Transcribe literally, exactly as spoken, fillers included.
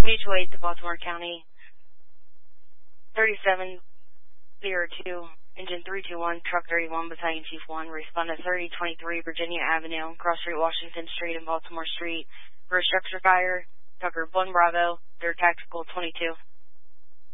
H O eight to Baltimore County. thirty-seven zero two, Engine three two one, Truck thirty-one, Battalion Chief one. Respond to thirty twenty-three Virginia Avenue, Cross Street, Washington Street, and Baltimore Street. For a structure fire, Tucker one Bravo, third Tactical twenty-two.